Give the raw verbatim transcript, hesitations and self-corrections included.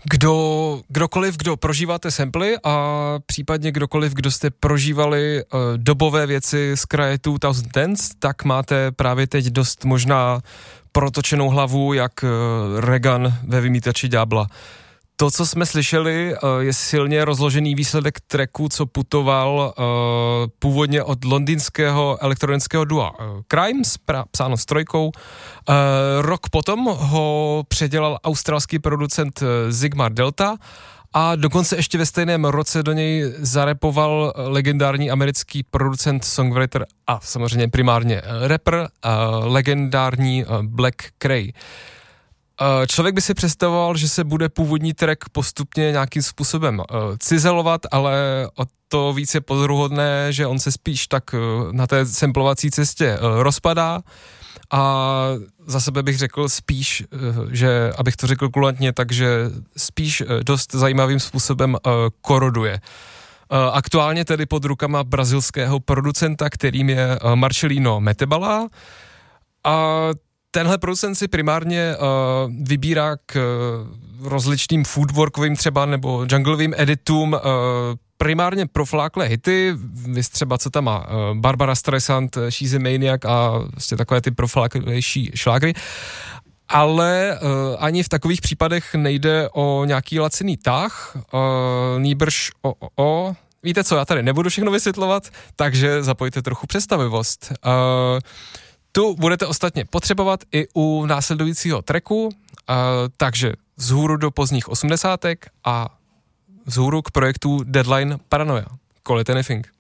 Kdo, kdokoliv, kdo prožíváte samply a případně kdokoliv, kdo jste prožívali uh, dobové věci z kraje two thousand tens, tak máte právě teď dost možná protočenou hlavu jak uh, Regan ve Vymítači ďábla. To, co jsme slyšeli, je silně rozložený výsledek tracku, co putoval uh, původně od londýnského elektronického dua Crimes, pra, psáno s trojkou. Uh, rok potom ho předělal australský producent Zigmar Delta a dokonce ještě ve stejném roce do něj zarepoval legendární americký producent, songwriter a samozřejmě primárně rapper, uh, legendární uh, Black Kray. Člověk by si představoval, že se bude původní track postupně nějakým způsobem cizelovat, ale o to víc je pozoruhodné, že on se spíš tak na té samplovací cestě rozpadá a za sebe bych řekl spíš, že abych to řekl kulantně, takže spíš dost zajímavým způsobem koroduje. Aktuálně tedy pod rukama brazilského producenta, kterým je Marcelino Metebala, a tenhle producent si primárně uh, vybírá k uh, rozličným foodworkovým třeba nebo junglovým editům uh, primárně profláklé hity, víš třeba co tam má, uh, Barbara Streisand, She's a Maniac a vlastně takové ty profláklejší šlágry. Ale uh, ani v takových případech nejde o nějaký laciný tah, uh, nýbrž o, o, o. Víte co, já tady nebudu všechno vysvětlovat, takže zapojte trochu představivost. Uh, Tu budete ostatně potřebovat i u následujícího tracku, uh, takže vzhůru do pozdních osmdesátek a vzhůru k projektu Deadline Paranoia. Call it anything.